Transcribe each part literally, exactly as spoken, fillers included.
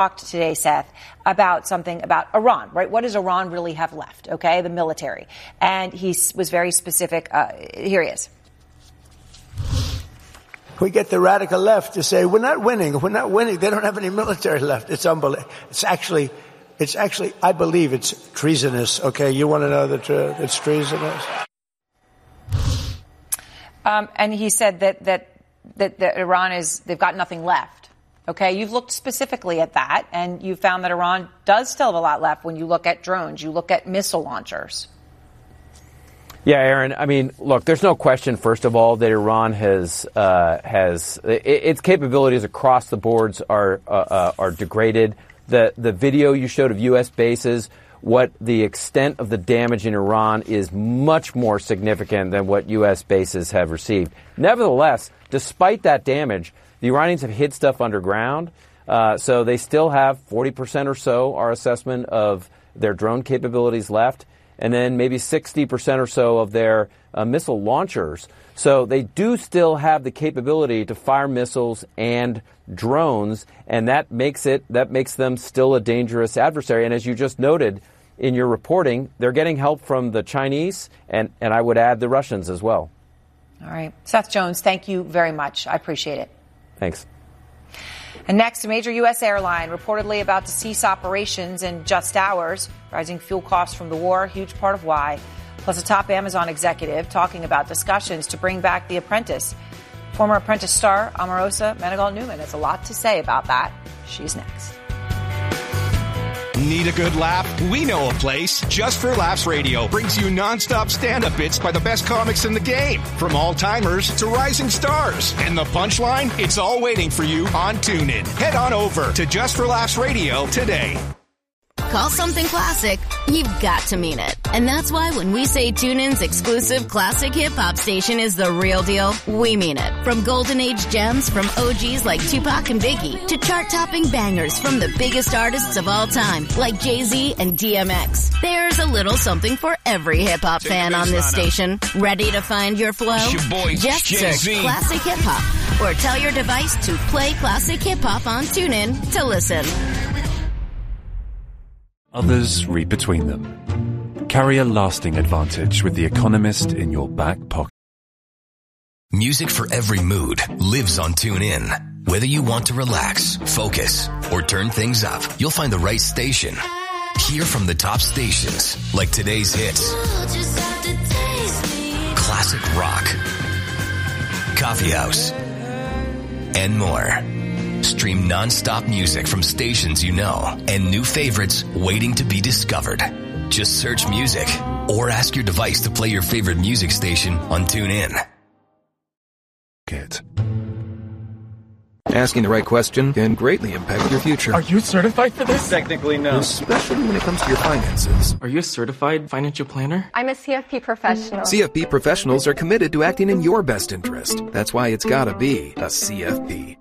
talked today, Seth, about something about Iran, right? What does Iran really have left, okay, the military? And he was very specific. Uh, here he is. We get the radical left to say, we're not winning, we're not winning. They don't have any military left. It's unbelievable. It's actually, it's actually, I believe it's treasonous, okay? You want to know that uh, it's treasonous? Um, and he said that, that, that, that Iran is, they've got nothing left. Okay, you've looked specifically at that, and you found that Iran does still have a lot left when you look at drones, you look at missile launchers. Yeah, Aaron, I mean, look, there's no question, first of all, that Iran has, uh, has its capabilities across the boards are uh, uh, are degraded. The, the video you showed of U S bases, what the extent of the damage in Iran is much more significant than what U S bases have received. Nevertheless, despite that damage, the Iranians have hid stuff underground, uh, so they still have forty percent or so, our assessment, of their drone capabilities left, and then maybe sixty percent or so of their uh, missile launchers. So they do still have the capability to fire missiles and drones, and that makes it that makes them still a dangerous adversary. And as you just noted in your reporting, they're getting help from the Chinese, and, and I would add the Russians as well. All right. Seth Jones, thank you very much. I appreciate it. Thanks. And next, a major U S airline reportedly about to cease operations in just hours. Rising fuel costs from the war, huge part of why. Plus, a top Amazon executive talking about discussions to bring back The Apprentice. Former Apprentice star Omarosa Manigault-Newman has a lot to say about that. She's next. Need a good laugh? We know a place. Just for Laughs Radio brings you nonstop stand-up bits by the best comics in the game. From all-timers to rising stars. And the punchline? It's all waiting for you on TuneIn. Head on over to Just for Laughs Radio today. Call something classic, you've got to mean it. And that's why when we say TuneIn's exclusive classic hip-hop station is the real deal, we mean it. From golden age gems from O Gs like Tupac and Biggie to chart-topping bangers from the biggest artists of all time like Jay-Z and D M X. There's a little something for every hip-hop fan on this station. Ready to find your flow? Your boy, Just Jay-Z. search Classic Hip-Hop or tell your device to play Classic Hip-Hop on TuneIn to listen. Others read between them. Carry a lasting advantage with The Economist in your back pocket. Music for every mood lives on TuneIn. Whether you want to relax, focus, or turn things up, you'll find the right station. Hear from the top stations, like today's hits, classic rock, coffee house, and more. Stream non-stop music from stations you know and new favorites waiting to be discovered. Just search music or ask your device to play your favorite music station on TuneIn. Get. Asking the right question can greatly impact your future. Are you certified for this? Technically, no. Especially when it comes to your finances. Are you a certified financial planner? I'm a C F P professional. C F P professionals are committed to acting in your best interest. That's why it's gotta be a C F P.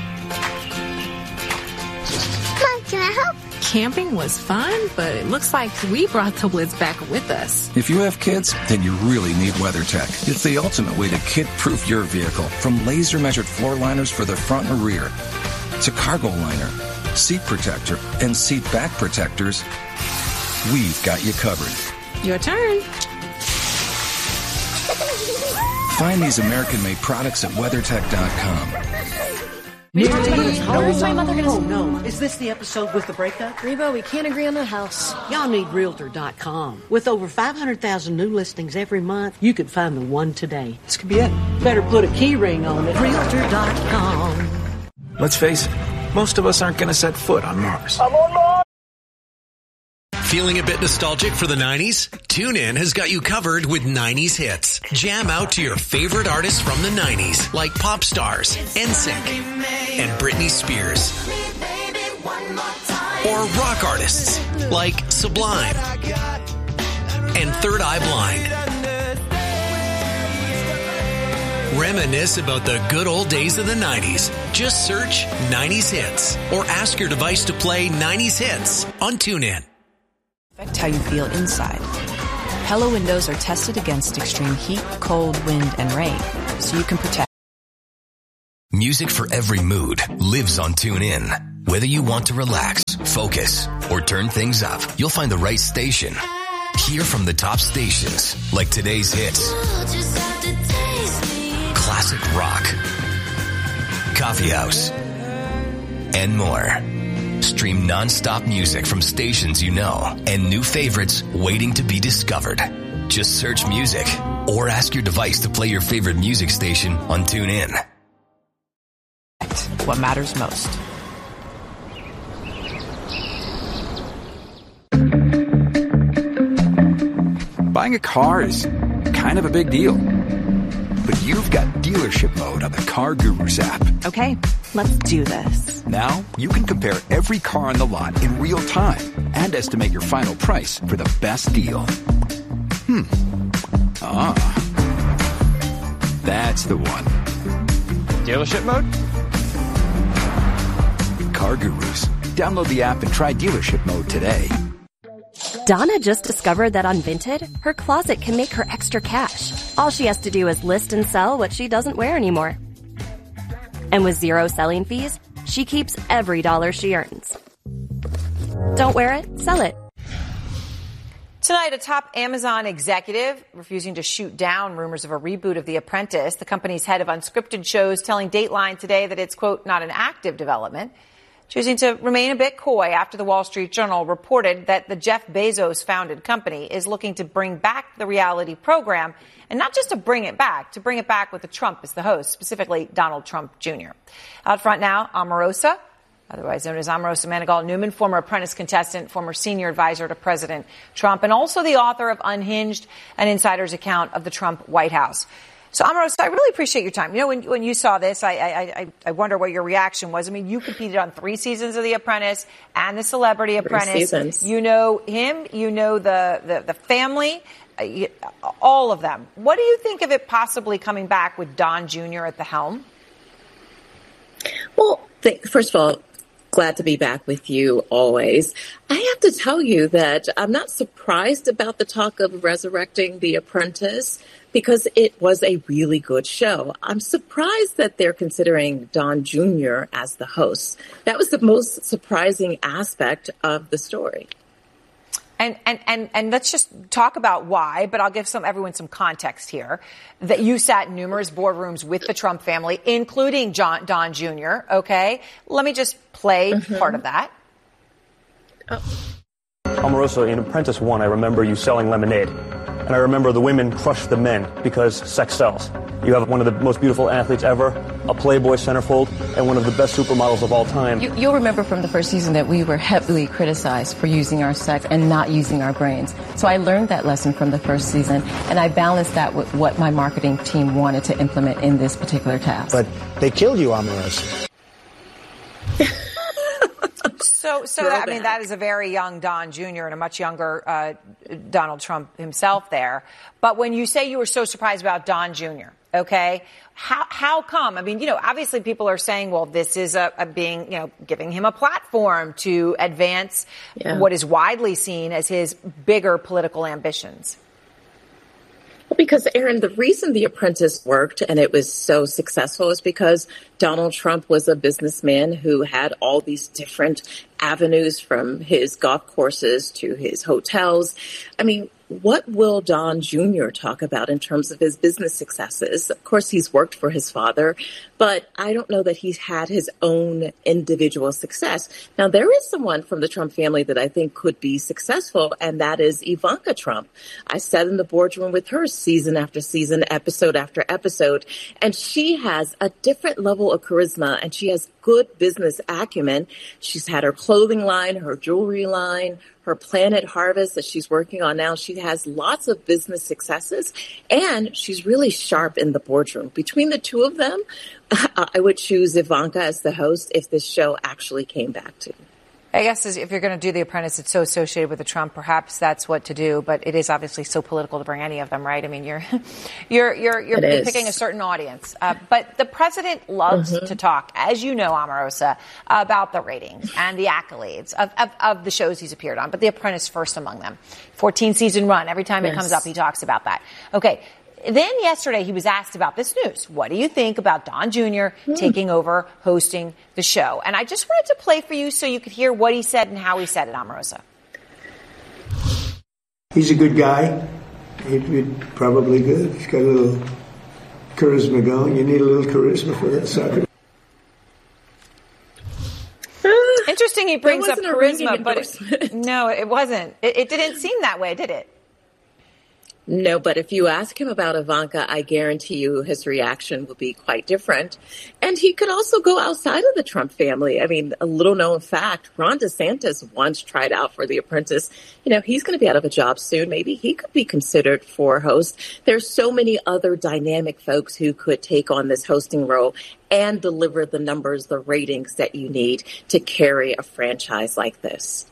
Can I help? Camping was fun, but it looks like we brought the woods back with us. If you have kids, then you really need WeatherTech. It's the ultimate way to kid-proof your vehicle. From laser-measured floor liners for the front and rear to cargo liner, seat protector, and seat back protectors, we've got you covered. Your turn. Find these American-made products at WeatherTech dot com. Where's my mother gonna... Oh, no. Is this the episode with the breakup? Reba, we can't agree on the house. Y'all need Realtor dot com. With over five hundred thousand new listings every month, you could find the one today. This could be it. Better put a key ring on it. Realtor dot com. Let's face it, most of us aren't going to set foot on Mars. I'm on Mars! Feeling a bit nostalgic for the nineties? TuneIn has got you covered with nineties hits. Jam out to your favorite artists from the nineties, like pop stars, N Sync, and Britney Spears. Or rock artists, like Sublime and Third Eye Blind. Reminisce about the good old days of the nineties. Just search nineties hits or ask your device to play nineties hits on TuneIn. Affect how you feel inside. Pella windows are tested against extreme heat, cold, wind, and rain, so you can protect. Music for every mood lives on TuneIn. Whether you want to relax, focus, or turn things up, you'll find the right station. Hear from the top stations, like today's hits, classic rock, coffee house, and more. Stream non-stop music from stations you know and new favorites waiting to be discovered. Just search music or ask your device to play your favorite music station on TuneIn. What matters most. Buying a car is kind of a big deal. But you've got dealership mode on the Car Gurus app. Okay, let's do this. Now you can compare every car on the lot in real time and estimate your final price for the best deal. Hmm. Ah. That's the one. Dealership mode? Car Gurus. Download the app and try dealership mode today. Donna just discovered that on Vinted, her closet can make her extra cash. All she has to do is list and sell what she doesn't wear anymore. And with zero selling fees, she keeps every dollar she earns. Don't wear it, sell it. Tonight, a top Amazon executive refusing to shoot down rumors of a reboot of The Apprentice. The company's head of unscripted shows telling Dateline today that it's, quote, not an active development. Choosing to remain a bit coy after the Wall Street Journal reported that the Jeff Bezos-founded company is looking to bring back the reality program, and not just to bring it back, to bring it back with the Trump as the host, specifically Donald Trump Junior Out front now, Omarosa, otherwise known as Omarosa Manigault Newman, former Apprentice contestant, former senior advisor to President Trump, and also the author of Unhinged, an insider's account of the Trump White House. So, Omarosa, I really appreciate your time. You know, when, when you saw this, I, I, I wonder what your reaction was. I mean, you competed on three seasons of The Apprentice and The Celebrity Apprentice. Three seasons. You know him. You know the, the, the family, uh, you, all of them. What do you think of it possibly coming back with Don Junior at the helm? Well, th- first of all, glad to be back with you always. I have to tell you that I'm not surprised about the talk of resurrecting The Apprentice because it was a really good show. I'm surprised that they're considering Don Junior as the host. That was the most surprising aspect of the story. And, and, and, and let's just talk about why, but I'll give some everyone some context here. That you sat in numerous boardrooms with the Trump family, including John, Don Junior, okay? Let me just play mm-hmm. part of that. Oh. Omarosa, in Apprentice One, I remember you selling lemonade. And I remember the women crushed the men because sex sells. You have one of the most beautiful athletes ever, a Playboy centerfold, and one of the best supermodels of all time. You, you'll remember from the first season that we were heavily criticized for using our sex and not using our brains. So I learned that lesson from the first season, and I balanced that with what my marketing team wanted to implement in this particular task. But they killed you, Omarosa. So, so I mean, that is a very young Don Junior and a much younger uh, Donald Trump himself there. But when you say you were so surprised about Don Junior, okay, how how come? I mean, you know, obviously people are saying, well, this is a, a being, you know, giving him a platform to advance yeah. what is widely seen as his bigger political ambitions. Well, because, Aaron, the reason The Apprentice worked and it was so successful is because Donald Trump was a businessman who had all these different avenues from his golf courses to his hotels. I mean, what will Don Junior talk about in terms of his business successes? Of course, he's worked for his father, but I don't know that he's had his own individual success. Now, there is someone from the Trump family that I think could be successful, and that is Ivanka Trump. I sat in the boardroom with her season after season, episode after episode, and she has a different level of charisma, and she has good business acumen. She's had her clothing line, her jewelry line, her Planet Harvest that she's working on now. She has lots of business successes, and she's really sharp in the boardroom. Between the two of them, I would choose Ivanka as the host if this show actually came back to me. I guess if you're going to do The Apprentice, it's so associated with the Trump. Perhaps that's what to do, but it is obviously so political to bring any of them, right? I mean, you're you're you're you're, you're picking a certain audience. Uh, but the president loves mm-hmm. to talk, as you know, Omarosa, about the ratings and the accolades of, of of the shows he's appeared on. But The Apprentice first among them. fourteen season run. Every time yes. it comes up, he talks about that. Okay. then yesterday he was asked about this news. What do you think about Don Junior Mm. taking over hosting the show? And I just wanted to play for you so you could hear what he said and how he said it, Omarosa. He's a good guy. He's probably good. He's got a little charisma going. You need a little charisma for that soccer. Interesting he brings up charisma, but it, no, it wasn't. It, it didn't seem that way, did it? No, but if you ask him about Ivanka, I guarantee you his reaction will be quite different. And he could also go outside of the Trump family. I mean, a little known fact, Ron DeSantis once tried out for The Apprentice. You know, he's going to be out of a job soon. Maybe he could be considered for host. There's so many other dynamic folks who could take on this hosting role and deliver the numbers, the ratings that you need to carry a franchise like this.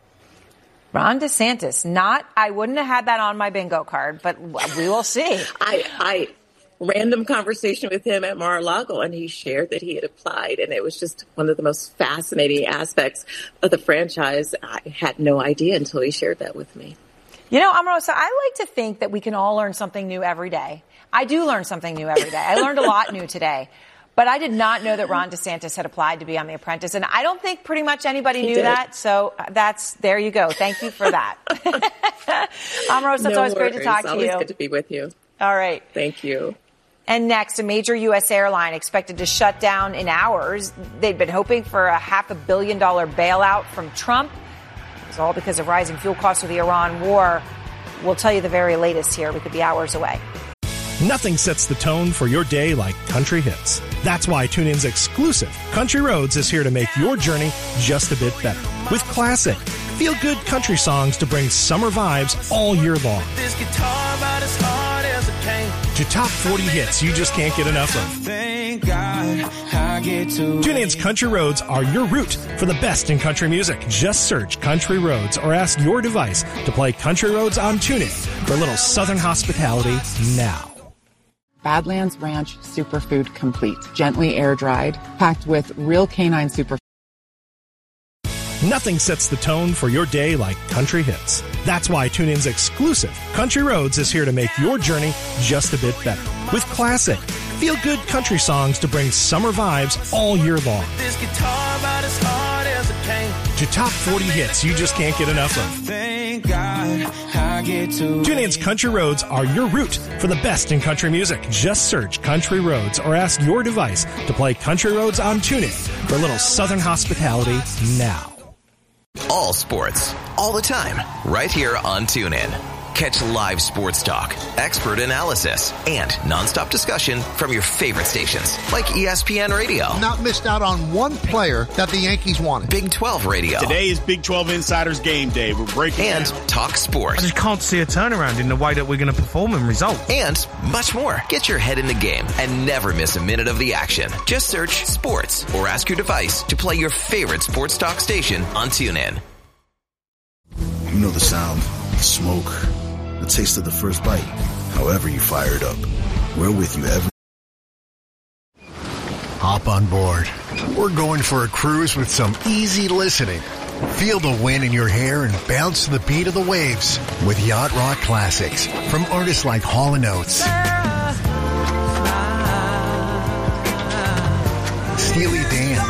Ron DeSantis, not, I wouldn't have had that on my bingo card, but we will see. I, I, random conversation with him at Mar-a-Lago, and he shared that he had applied, and it was just one of the most fascinating aspects of the franchise. I had no idea until he shared that with me. You know, Omarosa, I like to think that we can all learn something new every day. I do learn something new every day. I learned a lot new today. But I did not know that Ron DeSantis had applied to be on The Apprentice, and I don't think pretty much anybody he knew did. that. So that's there you go. Thank you for that, Omarosa. It's no always worries. great to talk to always you. Good to be with you. All right, thank you. And next, a major U S airline expected to shut down in hours. They'd been hoping for a half a billion dollar bailout from Trump. It's all because of rising fuel costs with the Iran war. We'll tell you the very latest here. We could be hours away. Nothing sets the tone for your day like country hits. That's why TuneIn's exclusive Country Roads is here to make your journey just a bit better. With classic, feel-good country songs to bring summer vibes all year long. This guitar about as hard as it came. To top forty hits you just can't get enough of. Thank God I get to TuneIn's Country Roads are your route for the best in country music. Just search Country Roads or ask your device to play Country Roads on TuneIn for a little southern hospitality now. Badlands Ranch Superfood Complete. Gently air-dried, packed with real canine super. Nothing sets the tone for your day like country hits. That's why TuneIn's exclusive Country Roads is here to make your journey just a bit better. With classic, feel-good country songs to bring summer vibes all year long. This guitar about as hard as it came. To top forty hits you just can't get enough of. Thank God I get to TuneIn's Country Roads are your route for the best in country music. Just search Country Roads or ask your device to play Country Roads on TuneIn for a little southern hospitality now. All sports, all the time, right here on TuneIn. Catch live sports talk, expert analysis, and nonstop discussion from your favorite stations, like E S P N Radio. Not missed out on one player that the Yankees wanted. Big twelve Radio. Today is Big twelve Insiders Game Day. We're breaking And down. Talk Sports. I just can't see a turnaround in the way that we're going to perform and result. And much more. Get your head in the game and never miss a minute of the action. Just search Sports or ask your device to play your favorite sports talk station on TuneIn. You know the sound, the smoke, the taste of the first bite. However you fire it up, we're with you every... Hop on board. We're going for a cruise with some easy listening. Feel the wind in your hair and bounce to the beat of the waves with Yacht Rock Classics from artists like Hall and Oates, Steely Dan,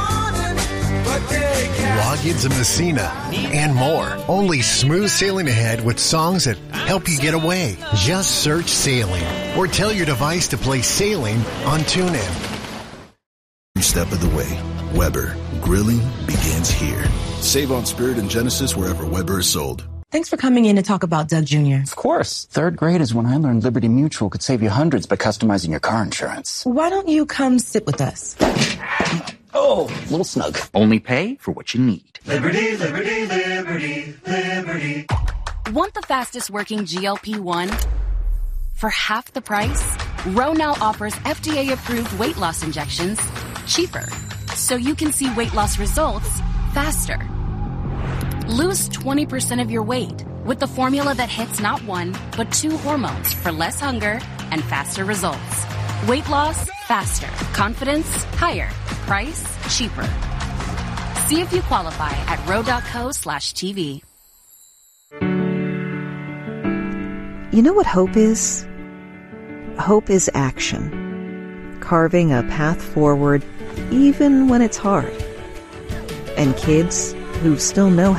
Loggins and Messina, and more. Only smooth sailing ahead with songs that help you get away. Just search Sailing or tell your device to play Sailing on TuneIn. Every step of the way, Weber. Grilling begins here. Save on Spirit and Genesis wherever Weber is sold. Thanks for coming in to talk about Doug Junior Of course. Third grade is when I learned Liberty Mutual could save you hundreds by customizing your car insurance. Why don't you come sit with us? Oh, a little snug. Only pay for what you need. Liberty, liberty, liberty, liberty. Want the fastest working G L P one? For half the price, Ro now offers F D A-approved weight loss injections cheaper, so you can see weight loss results faster. Lose twenty percent of your weight with the formula that hits not one, but two hormones for less hunger and faster results. Weight loss, faster. Confidence, higher. Price, cheaper. See if you qualify at ro.co slash TV. You know what hope is? Hope is action, carving a path forward even when it's hard. And kids who still know